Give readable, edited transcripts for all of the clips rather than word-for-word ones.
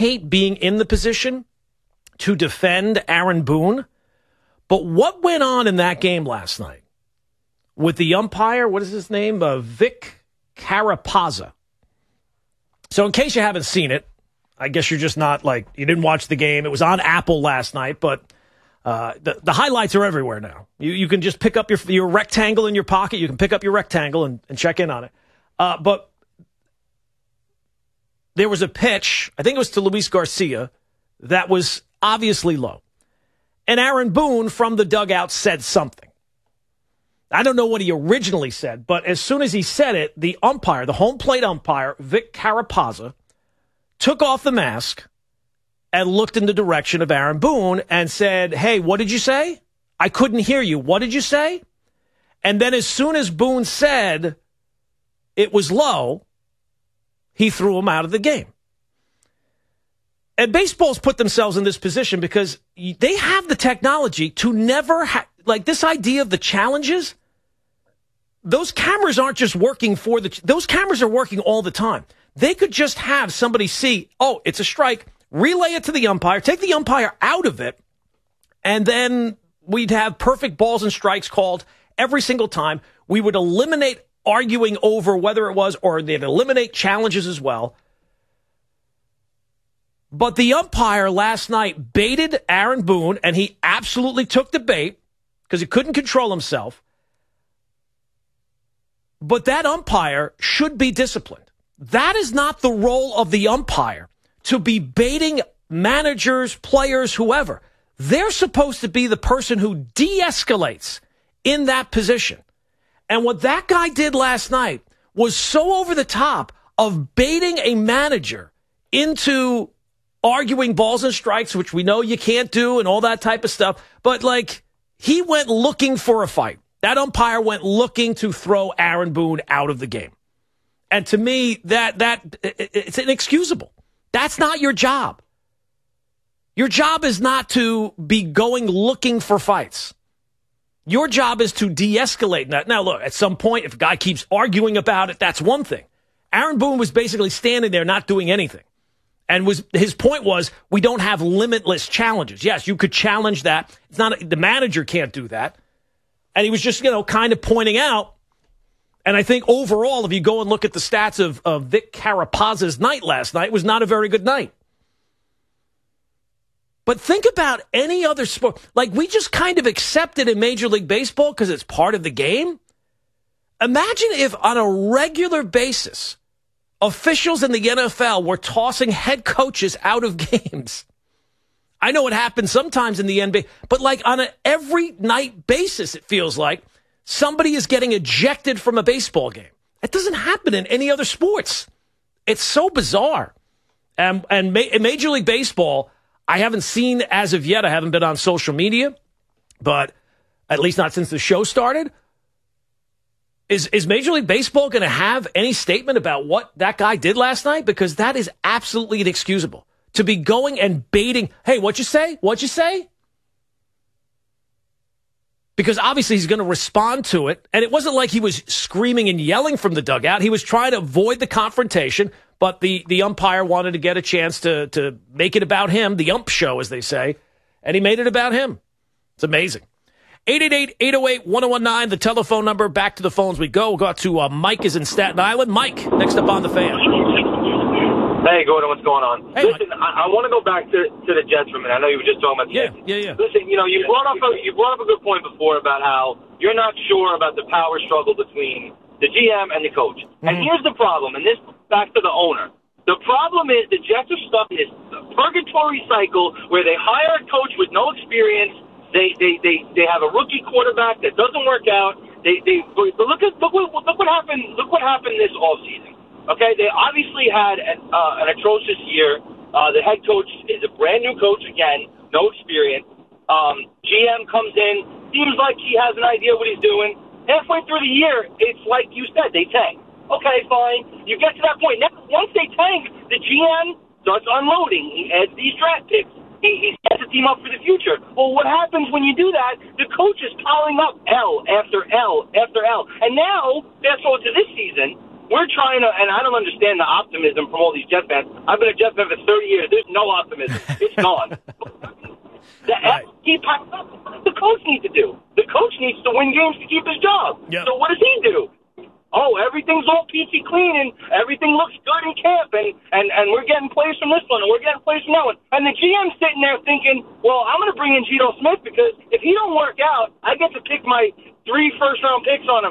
hate being in the position to defend Aaron Boone, but what went on in that game last night with the umpire, what is his name? Vic Carapazza. So in case you haven't seen it, I guess you're just not you didn't watch the game. It was on Apple last night, but the highlights are everywhere now. You can just pick up your rectangle in your pocket. You can pick up your rectangle and check in on it. But there was a pitch, I think it was to Luis Garcia, that was obviously low. And Aaron Boone from the dugout said something. I don't know what he originally said, but as soon as he said it, the umpire, the home plate umpire, Vic Carapazza, took off the mask and looked in the direction of Aaron Boone and said, "Hey, what did you say? I couldn't hear you. What did you say?" And then as soon as Boone said it was low, he threw him out of the game. And baseball's put themselves in this position because they have the technology to never this idea of the challenges. Those cameras aren't just working those cameras are working all the time. They could just have somebody see, oh, it's a strike, relay it to the umpire, take the umpire out of it, and then we'd have perfect balls and strikes called every single time. We would eliminate arguing over whether it was, or they'd eliminate challenges as well. But the umpire last night baited Aaron Boone, and he absolutely took the bait because he couldn't control himself. But that umpire should be disciplined. That is not the role of the umpire, to be baiting managers, players, whoever. They're supposed to be the person who de-escalates in that position. And what that guy did last night was so over the top of baiting a manager into arguing balls and strikes, which we know you can't do and all that type of stuff. But he went looking for a fight. That umpire went looking to throw Aaron Boone out of the game. And to me, it's inexcusable. That's not your job. Your job is not to be going looking for fights. Your job is to de-escalate that. Now, look, at some point, if a guy keeps arguing about it, that's one thing. Aaron Boone was basically standing there not doing anything. And his point was, we don't have limitless challenges. Yes, you could challenge that. It's not the manager can't do that. And he was just, kind of pointing out. And I think overall, if you go and look at the stats of Vic Carapazza's night last night, it was not a very good night. But think about any other sport. We just kind of accept it in Major League Baseball because it's part of the game. Imagine if on a regular basis, officials in the NFL were tossing head coaches out of games. I know it happens sometimes in the NBA, but on an every night basis, it feels like somebody is getting ejected from a baseball game. It doesn't happen in any other sports. It's so bizarre. And in Major League Baseball, I haven't seen as of yet. I haven't been on social media, but at least not since the show started. Is Major League Baseball going to have any statement about what that guy did last night? Because that is absolutely inexcusable. To be going and baiting, hey, what'd you say? What'd you say? Because obviously he's going to respond to it. And it wasn't like he was screaming and yelling from the dugout. He was trying to avoid the confrontation, but the umpire wanted to get a chance to make it about him, the ump show, as they say, and he made it about him. It's amazing. 888-808-1019, the telephone number. Back to the phones we go. We'll go out to Mike is in Staten Island. Mike, next up on the Fan. Hey, Gordon, what's going on? Hey, listen, I want to go back to the Jets for a minute. I know you were just talking about the Jets. Yeah. Listen, you brought up a good point before about how you're not sure about the power struggle between the GM and the coach. Mm-hmm. And here's the problem, and this back to the owner. The problem is the Jets are stuck in this purgatory cycle where they hire a coach with no experience. They have a rookie quarterback that doesn't work out. But look what happened. Look what happened this offseason. Okay, they obviously had an atrocious year. The head coach is a brand new coach again, no experience. GM comes in, seems like he has an idea what he's doing. Halfway through the year, it's like you said, they tank. Okay, fine. You get to that point. Now, once they tank, the GM starts unloading. He adds these draft picks. He sets the team up for the future. Well, what happens when you do that? The coach is piling up L after L after L. And now, fast forward to this season, We're trying to, and I don't understand the optimism from all these Jet fans. I've been a Jet fan for 30 years. There's no optimism. It's gone. Right. What does the coach need to do? The coach needs to win games to keep his job. Yep. So what does he do? Oh, everything's all peachy clean and everything looks good in camp and we're getting plays from this one and we're getting plays from that one. And the GM's sitting there thinking, well, I'm going to bring in Geno Smith because if he don't work out, I get to pick my 3 first-round picks on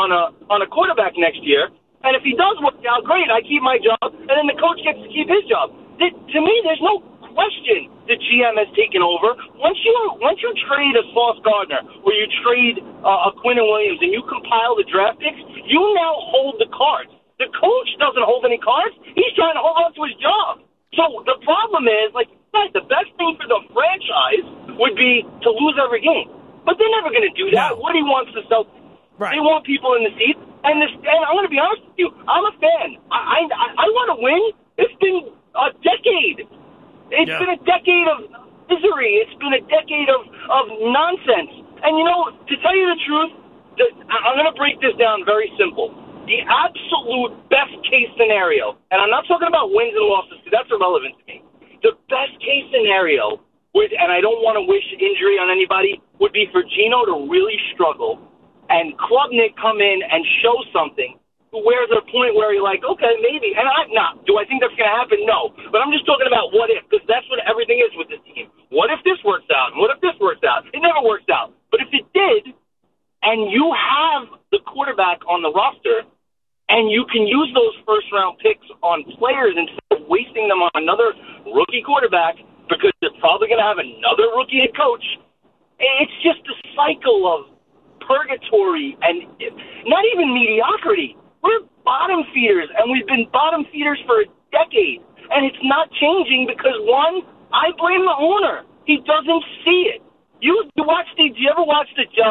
a quarterback next year. And if he does work out, great, I keep my job, and then the coach gets to keep his job. To me, there's no question the GM has taken over. Once you trade a Sauce Gardner or you trade a Quinnen Williams and you compile the draft picks, you now hold the cards. The coach doesn't hold any cards. He's trying to hold on to his job. So the problem is, like you said, the best thing for the franchise would be to lose every game. But they're never going to do that. No. Woody wants to sell. Right. They want people in the seats. And I'm going to be honest with you. I'm a fan. I want to win. It's been a decade. It's been a decade of misery. It's been a decade of nonsense. And, you know, to tell you the truth, I'm going to break this down very simple. The absolute best-case scenario, and I'm not talking about wins and losses because that's irrelevant to me. The best-case scenario, and I don't want to wish injury on anybody, would be for Geno to really struggle and Klubnik come in and show something to where the point where you're like, okay, maybe. And I'm not. Do I think that's going to happen? No. But I'm just talking about what if, because that's what everything is with this team. What if this works out? And what if this works out? It never works out. But if it did, and you have the quarterback on the roster, and you can use those first-round picks on players instead of wasting them on another rookie quarterback because they're probably going to have another rookie head coach, it's just a cycle of purgatory and not even mediocrity. We're bottom feeders, and we've been bottom feeders for a decade, and it's not changing because, one, I blame the owner. He doesn't see it. Do you ever watch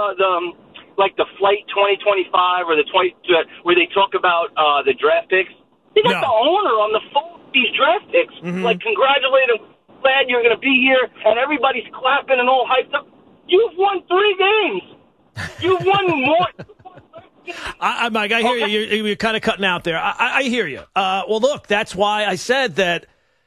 the Flight 2025 or where they talk about the draft picks? They got the owner on the phone with these draft picks, like congratulating him, glad you're going to be here, and everybody's clapping and all hyped up. You've won 3 games. You've won more. Mike, I hear you. You're kind of cutting out there. I hear you. Well, look, that's why I said that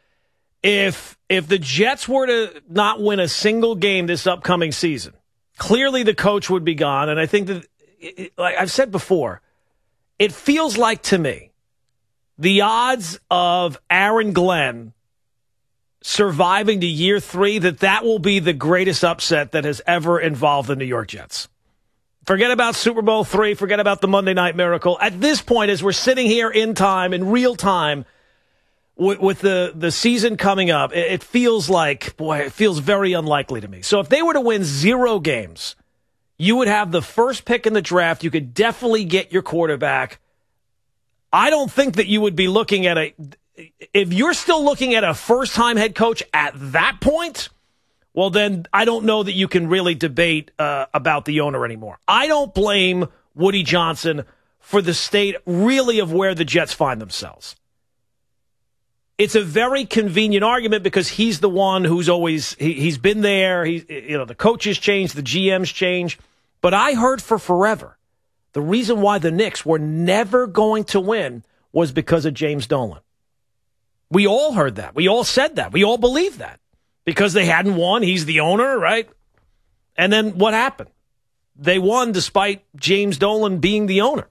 if the Jets were to not win a single game this upcoming season, clearly the coach would be gone. And I think that, like I've said before, it feels like to me the odds of Aaron Glenn surviving to year 3, that will be the greatest upset that has ever involved the New York Jets. Forget about Super Bowl III. Forget about the Monday Night Miracle. At this point, as we're sitting here in real time, with the season coming up, it feels like, it feels very unlikely to me. So if they were to win 0 games, you would have the first pick in the draft. You could definitely get your quarterback. I don't think that you would be looking at if you're still looking at a first-time head coach at that point, well, then I don't know that you can really debate about the owner anymore. I don't blame Woody Johnson for the state, really, of where the Jets find themselves. It's a very convenient argument because he's the one who's always he's been there. The coaches change, the GMs change. But I heard for forever the reason why the Knicks were never going to win was because of James Dolan. We all heard that. We all said that. We all believed that. Because they hadn't won. He's the owner, right? And then what happened? They won despite James Dolan being the owner.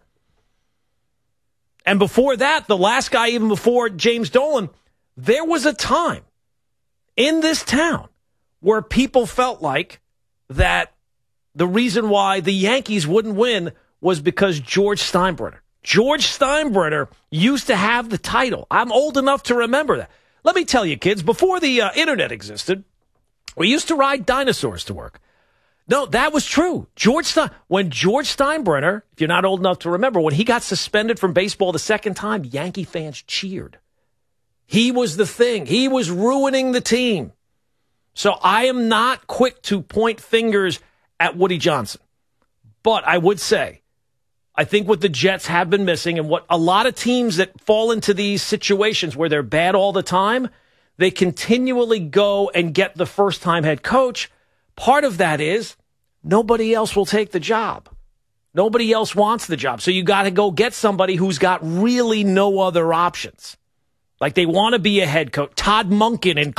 And before that, the last guy, even before James Dolan, there was a time in this town where people felt like that the reason why the Yankees wouldn't win was because George Steinbrenner. George Steinbrenner used to have the title. I'm old enough to remember that. Let me tell you, kids, before the internet existed, we used to ride dinosaurs to work. No, that was true. When George Steinbrenner, if you're not old enough to remember, when he got suspended from baseball the second time, Yankee fans cheered. He was the thing. He was ruining the team. So I am not quick to point fingers at Woody Johnson. But I would say, I think what the Jets have been missing and what a lot of teams that fall into these situations where they're bad all the time, they continually go and get the first-time head coach. Part of that is nobody else will take the job. Nobody else wants the job. So you got to go get somebody who's got really no other options. Like they want to be a head coach. Todd Monken in